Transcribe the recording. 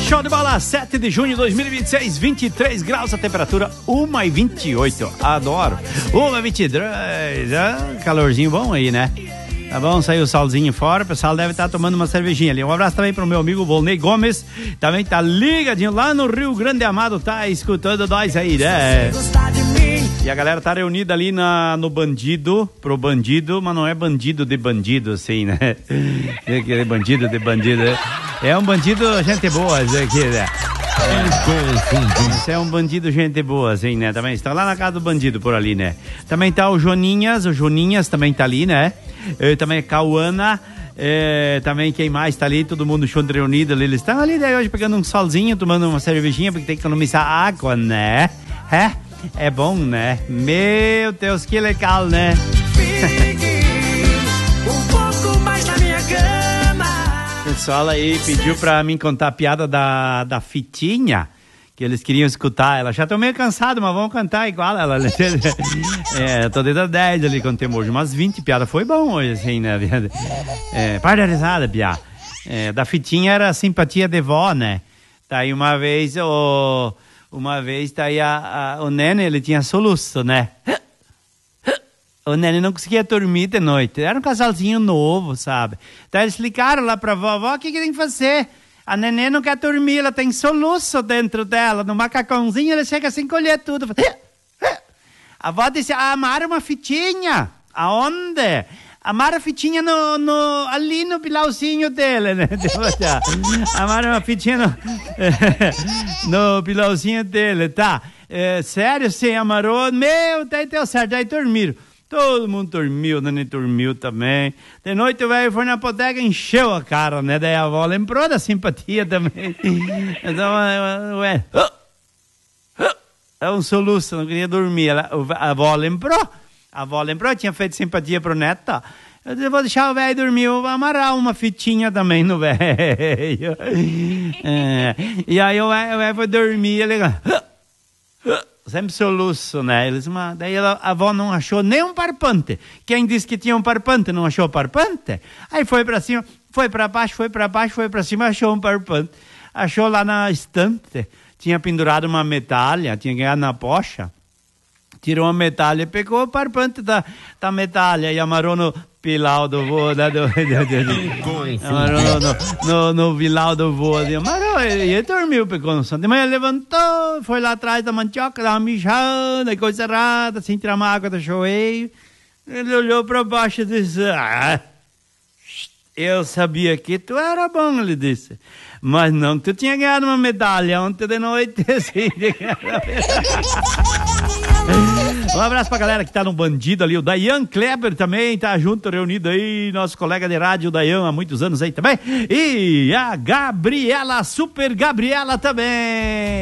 Show de bola, 7 de junho de 2026, 23 graus a temperatura, 1h28, adoro. 1h23, calorzinho bom aí, né? Tá bom, saiu o solzinho fora, o pessoal deve estar tomando uma cervejinha ali. Um abraço também pro meu amigo Volney Gomes, também tá ligadinho lá no Rio Grande Amado, tá escutando nós aí, né? E a galera tá reunida ali no bandido, pro bandido, mas não é bandido de bandido, assim, né? Aquele bandido de bandido, é um bandido gente boa, isso aqui, né? Esse é um bandido gente boa, assim, né? Também está lá na casa do bandido por ali, né? Também tá o Joninhas também tá ali, né? Também Cauana, também quem mais tá ali, todo mundo junto reunido ali, eles estão ali daí hoje pegando um solzinho, tomando uma cervejinha, porque tem que economizar água, né? É bom, né? Meu Deus, que legal, né? Um pouco mais na minha cama. O pessoal aí pediu pra mim contar a piada da Fitinha, que eles queriam escutar. Ela já tô meio cansado, mas vamos cantar igual ela. Eu tô dentro da 10 ali, contemos hoje umas 20 piadas. Foi bom hoje, assim, né? Para da risada, piada. Da Fitinha era simpatia de vó, né? Tá aí uma vez tá aí o Nene, ele tinha soluço, né? O Nene não conseguia dormir de noite. Era um casalzinho novo, sabe? Então eles explicaram lá pra vovó o que tem que fazer. A neném não quer dormir, ela tem soluço dentro dela. No macacãozinho, ele chega assim, colher tudo. A avó disse, amaram uma fitinha. Aonde? Amaram a fitinha ali no pilauzinho dele, né? Amaram uma fitinha no pilauzinho dele, tá? Sério, sim, amarou. Meu, daí deu certo, daí dormiram. Todo mundo dormiu, o neném dormiu também. De noite o velho foi na bodega e encheu a cara, né? Daí a avó lembrou da simpatia também. Então, é um soluço, não queria dormir. A avó lembrou, tinha feito simpatia pro neto. Eu vou deixar o velho dormir, eu vou amarrar uma fitinha também no velho. E aí o velho foi dormir, ele... Sempre soluço, né? Daí a avó não achou nem um parpante. Quem disse que tinha um parpante não achou parpante? Aí foi pra cima, foi pra baixo, foi pra cima, achou um parpante. Achou lá na estante, tinha pendurado uma medalha, tinha ganhado na pocha. Tirou a medalha, pegou o parpante da medalha e amarrou no pilau do vô, amarrou no pilau do vô, amarrou, e dormiu, pegou no sono. De manhã levantou, foi lá atrás da mandioca, dava uma mijada, coisa errada, assim, tirar uma água do joelho. Ele olhou para baixo e disse, eu sabia que tu era bom, ele disse. Mas não, tu tinha ganhado uma medalha ontem de noite, assim. Um abraço pra galera que tá no bandido ali, o Dayan Kleber também tá junto, reunido aí, nosso colega de rádio, o Dayan, há muitos anos aí também. E a Gabriela, Super Gabriela também.